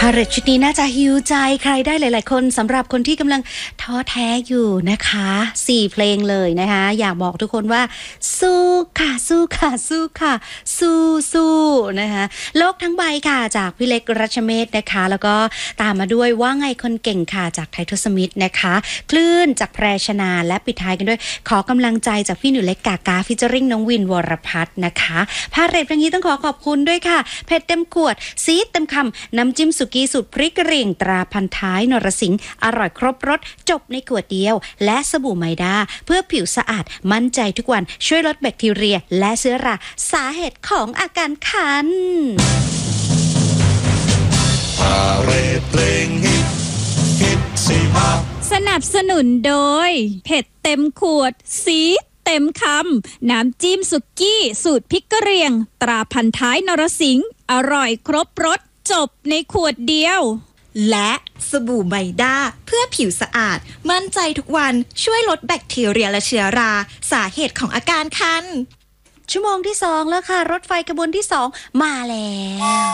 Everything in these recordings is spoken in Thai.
าเรตชุดนี้น่าจะฮิวใจใครได้หลายๆคนสำหรับคนที่กำลังท้อแท้อยู่นะคะ4เพลงเลยนะคะอยากบอกทุกคนว่าสู้ค่ะสู้ค่ะสู้ค่ะสู้นะคะโลกทั้งใบค่ะจากพี่เล็กรัชเมศนะคะแล้วก็ตามมาด้วยว่าไงคนเก่งค่ะจากไททอสมิธนะคะคลื่นจากแพรชนาและปิดท้ายกันด้วยขอกำลังใจจากพี่หนูเล็กกากาฟิชเจอริ่งน้องวินวรพัฒน์นะคะพาเรตเพลงนี้ต้องขอบคุณด้วยค่ะเผ็ดเต็มขวดซีดเต็มคำน้ำจิ้มสุกี้สูตรพริกกระเหรี่ยงตราพันท้ายนรสิงห์อร่อยครบรสจบในขวดเดียวและสบู่ไมด้าเพื่อผิวสะอาดมั่นใจทุกวันช่วยลดแบคทีเรียและเชื้อราสาเหตุของอาการคันพาเรตเพลงฮิตสิมาสนับสนุนโดยเผ็ดเต็มขวดซีดเต็มคำน้ำจิ้มสุกี้สูตรพริกกระเหรี่ยงตราพันท้ายนรสิงห์อร่อยครบรสจบในขวดเดียวและสบู่ไมด้าเพื่อผิวสะอาดมั่นใจทุกวันช่วยลดแบคทีเรียและเชื้อราสาเหตุของอาการคันชั่วโมงที่2แล้วค่ะรถไฟขบวนที่2มาแล้ว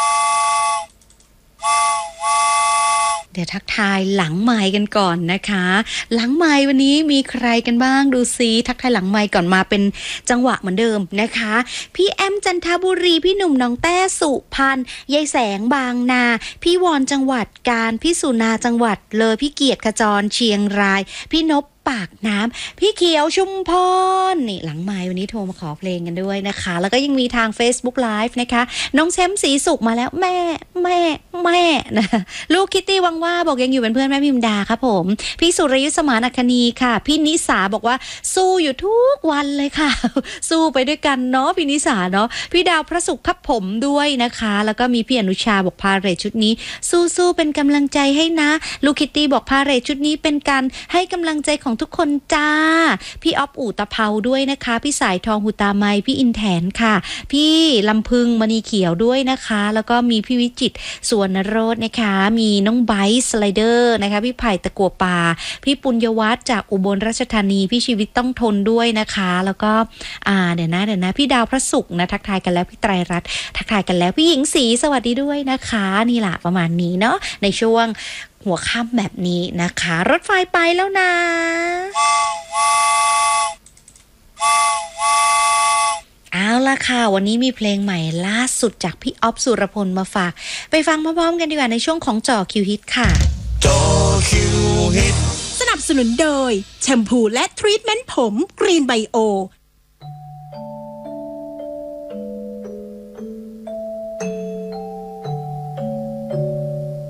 เดี๋ยวทักทายหลังไมค์กันก่อนนะคะหลังไมค์วันนี้มีใครกันบ้างดูซิทักทายหลังไมค์ก่อนมาเป็นจังหวะเหมือนเดิมนะคะพี่แอมจันทบุรีพี่หนุ่มน้องแต้สุพรรณยายแสงบางนาพี่วอนจังหวัดกาญพี่สุนาจังหวัดเลยพี่เกียรติขจรเชียงรายพี่นพปากน้ำพี่เขียวชุมพรนี่หลังไมค์วันนี้โทรมาขอเพลงกันด้วยนะคะแล้วก็ยังมีทาง Facebook Live นะคะน้องแชมป์ศรีสุขมาแล้วแม่นะลูกคิตตี้วังว่าบอกยังอยู่เป็นเพื่อนแม่พิมดาครับผมพี่สุรยุทธสมานอัคนีค่ะพี่นิสาบอกว่าสู้อยู่ทุกวันเลยค่ะสู้ไปด้วยกันเนาะพี่นิสาเนาะพี่ดาวพระสุขครับผมด้วยนะคะแล้วก็มีพี่อนุชาบอกพาเรทชุดนี้สู้เป็นกำลังใจให้นะลูกคิตตี้บอกพาเรทชุดนี้เป็นการให้กำลังใจของทุกคนจ้าพี่ออฟอู่ตะเภาด้วยนะคะพี่สายทองหูตาไมพี่อินแถนค่ะพี่ลำพึงมณีเขียวด้วยนะคะแล้วก็มีพี่วิจิตรสวนโรจน์นะคะมีน้องไบซ์สไลเดอร์นะคะพี่ไผ่ตะกัวป่าพี่ปุญญวัฒน์จากอุบลราชธานีพี่ชีวิตต้องทนด้วยนะคะแล้วก็เดี๋ยวนะพี่ดาวพระศุกร์นะทักทายกันแล้วพี่ไตรรัตน์ทักทายกันแล้วพี่หญิงศรีสวัสดีด้วยนะคะนี่แหละประมาณนี้เนาะในช่วงหัวค่ำแบบนี้นะคะรถไฟไปแล้วนะเอาล่ะค่ะวันนี้มีเพลงใหม่ล่าสุดจากพี่อ๊อฟสุรพลมาฝากไปฟังพร้อมๆกันดีกว่าในช่วงของจ่อคิวฮิตค่ะจ่อคิวฮิตสนับสนุนโดยแชมพูและทรีทเมนต์ผมกรีนไบโอ